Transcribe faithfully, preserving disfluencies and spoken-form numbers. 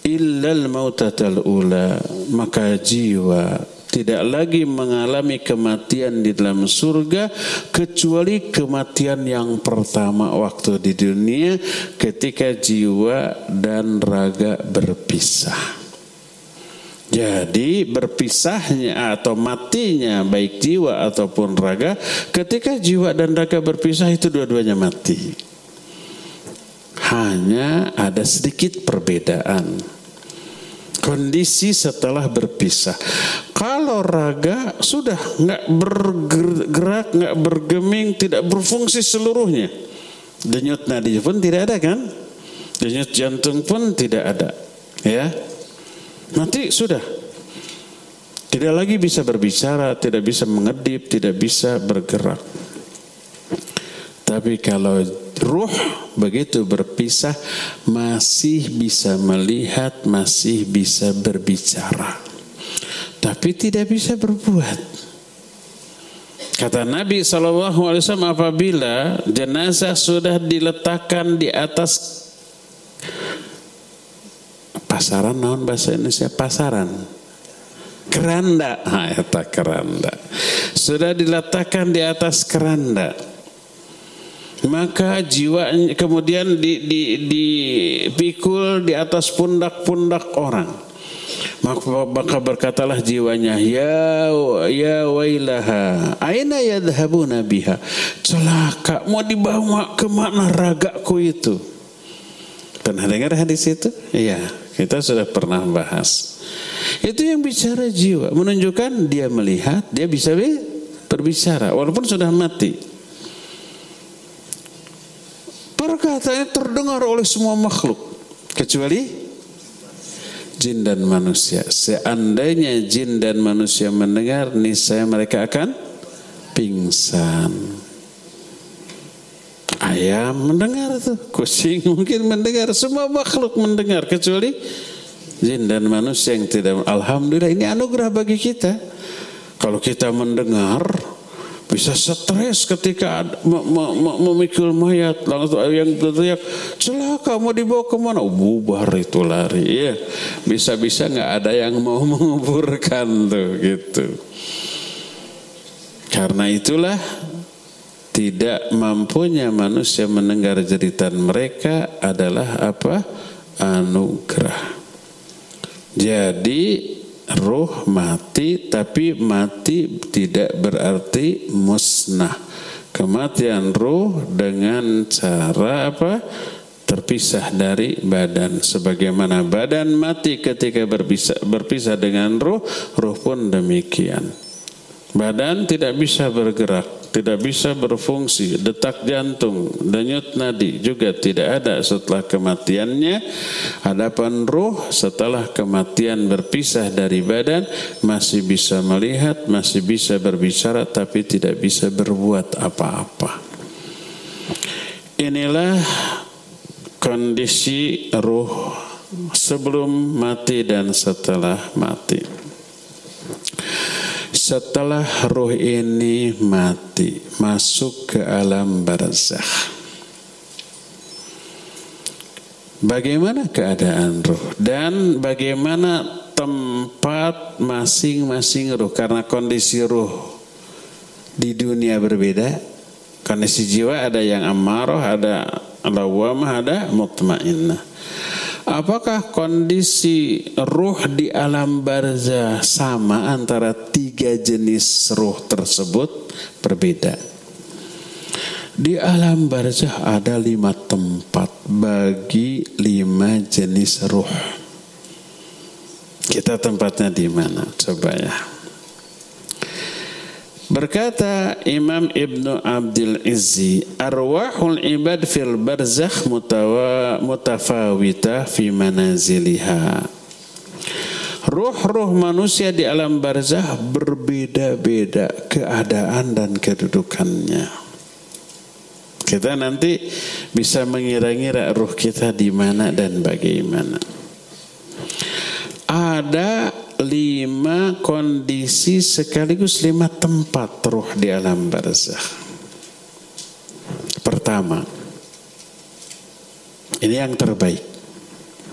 illal mautatal ula, maka jiwa tidak lagi mengalami kematian di dalam surga kecuali kematian yang pertama waktu di dunia ketika jiwa dan raga berpisah. Jadi berpisahnya atau matinya baik jiwa ataupun raga, ketika jiwa dan raga berpisah itu dua-duanya mati. Hanya ada sedikit perbedaan kondisi setelah berpisah. Kalau raga sudah nggak bergerak, nggak bergeming, tidak berfungsi seluruhnya, denyut nadi pun tidak ada kan, denyut jantung pun tidak ada, ya. Nanti sudah tidak lagi bisa berbicara, tidak bisa mengedip, tidak bisa bergerak. Tapi kalau ruh begitu berpisah masih bisa melihat, masih bisa berbicara, tapi tidak bisa berbuat. Kata Nabi shallallahu alaihi wasallam, apabila jenazah sudah diletakkan di atas pasaran, naon bahasa Indonesia pasaran, keranda, nah, eta keranda sudah diletakkan di atas keranda, maka jiwa kemudian dipikul di, di, di atas pundak-pundak orang, maka, maka berkatalah jiwanya, ya ya wailaha aina yadhhabuna biha, celaka, mau dibawa kemana ragaku itu. Pernah dengar hadis itu? Iya, kita sudah pernah bahas. Itu yang bicara jiwa, menunjukkan dia melihat, dia bisa berbicara walaupun sudah mati. Perkataannya terdengar oleh semua makhluk kecuali jin dan manusia. Seandainya jin dan manusia mendengar, niscaya mereka akan pingsan. Ayam mendengar tuh, kucing mungkin mendengar, semua makhluk mendengar kecuali jin dan manusia yang tidak. Alhamdulillah, ini anugerah bagi kita. Kalau kita mendengar bisa stres ketika memikul mayat, langsung yang berteriak, celaka, mau dibawa kemana? Oh, bubar itu lari. Ya, bisa-bisa nggak ada yang mau menguburkan tuh gitu. Karena itulah tidak mampunya manusia mendengar jeritan mereka adalah apa? Anugerah. Jadi ruh mati, tapi mati tidak berarti musnah. Kematian ruh dengan cara apa? Terpisah dari badan. Sebagaimana badan mati ketika berpisah, berpisah dengan ruh, ruh pun demikian. Badan tidak bisa bergerak, tidak bisa berfungsi, detak jantung, denyut nadi juga tidak ada setelah kematiannya. Adapun ruh setelah kematian berpisah dari badan masih bisa melihat, masih bisa berbicara, tapi tidak bisa berbuat apa-apa. Inilah kondisi ruh sebelum mati dan setelah mati. Setelah ruh ini mati, masuk ke alam barzakh. Bagaimana keadaan ruh dan bagaimana tempat masing-masing ruh? Karena kondisi ruh di dunia berbeda. Kondisi jiwa ada yang ammarah, ada lawwamah, ada mutmainnah. Apakah kondisi ruh di alam barzakh sama antara tiga jenis ruh tersebut? Berbeda. Di alam barzakh ada lima tempat bagi lima jenis ruh. Kita tempatnya di mana? Coba ya. Berkata Imam Ibnu Abdul Izzi, arwahul ibad fil barzakh mutawa mutafawita fi manaziliha. Ruh-ruh manusia di alam barzakh berbeda-beda keadaan dan kedudukannya. Kita nanti bisa mengira-ngira ruh kita di mana dan bagaimana. Ada lima kondisi sekaligus lima tempat ruh di alam barzakh. Pertama, ini yang terbaik.